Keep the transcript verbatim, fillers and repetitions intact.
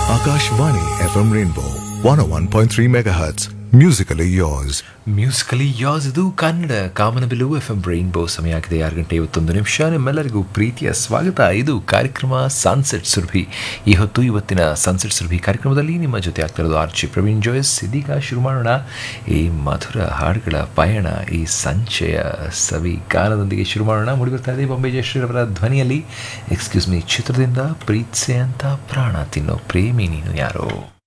Akashvani F M Rainbow one oh one point three megahertz. Musically yours. Musically as ಇದು ಕನ್ನಡ ಕಾಮನಬಿಲ್ಲು F M rainbow. ಸಮಯ ಆಗಿದೆ ಆರು ಗಂಟೆ ಇವತ್ತೊಂದು ನಿಮಿಷ. ನಿಮ್ಮೆಲ್ಲರಿಗೂ ಪ್ರೀತಿಯ ಸ್ವಾಗತ. ಇದು ಕಾರ್ಯಕ್ರಮ ಸನ್ಸೆಟ್ ಸುರಭಿ. ಈ ಹೊತ್ತು ಇವತ್ತಿನ ಸನ್ಸೆಟ್ ಸುರಭಿ ಕಾರ್ಯಕ್ರಮದಲ್ಲಿ ನಿಮ್ಮ ಜೊತೆ ಆಗ್ತಾ ಇರೋದು ಆರ್ ಜಿ ಪ್ರವೀಣ್ ಜೋಯ್ಸ್. ಇದೀಗ ಶುರು ಮಾಡೋಣ ಈ ಮಧುರ ಹಾಡುಗಳ ಪಯಣ. ಈ ಸಂಚಯ ಸವಿ ಗಾನದೊಂದಿಗೆ ಶುರು ಮಾಡೋಣ. ಮುಡಿಬರ್ತಾ ಇದೆ ಬಾಂಬೆ ಜಯಶ್ರೀರವರ ಧ್ವನಿಯಲ್ಲಿ ಎಕ್ಸ್ಕ್ಯೂಸ್ ಮೀ ಚಿತ್ರದಿಂದ ಪ್ರೀತ್ಸೆ ಅಂತ ಪ್ರಾಣ ತಿನ್ನೋ ಪ್ರೇಮಿ ನೀನು ಯಾರೋ.